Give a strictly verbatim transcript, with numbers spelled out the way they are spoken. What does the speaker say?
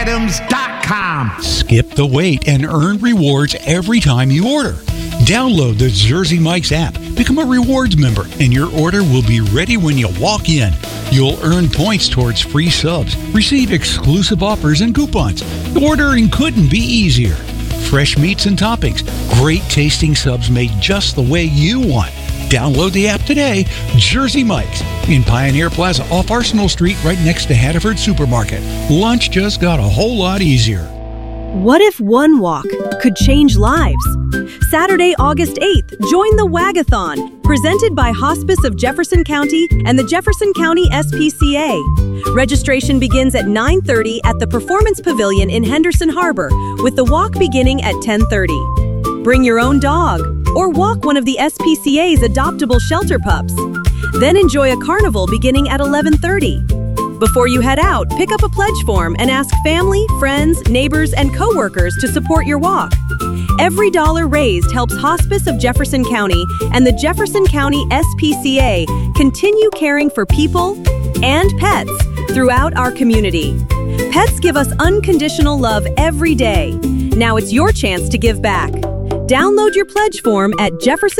items dot com. Skip the wait and earn rewards every time you order. Download the Jersey Mike's app, become a rewards member, and your order will be ready when you walk in. You'll earn points towards free subs, receive exclusive offers and coupons. Ordering couldn't be easier. Fresh meats and toppings, great tasting subs made just the way you want. Download the app today. Jersey Mike's in Pioneer Plaza off Arsenal Street right next to Hannaford Supermarket. Lunch just got a whole lot easier. What if one walk could change lives? Saturday, August eighth, join the Wagathon, presented by Hospice of Jefferson County and the Jefferson County S P C A. Registration begins at nine thirty at the Performance Pavilion in Henderson Harbor, with the walk beginning at ten thirty. Bring your own dog or walk one of the S P C A's adoptable shelter pups. Then enjoy a carnival beginning at eleven thirty. Before you head out, pick up a pledge form and ask family, friends, neighbors, and coworkers to support your walk. Every dollar raised helps Hospice of Jefferson County and the Jefferson County S P C A continue caring for people and pets throughout our community. Pets give us unconditional love every day. Now it's your chance to give back. Download your pledge form at Jefferson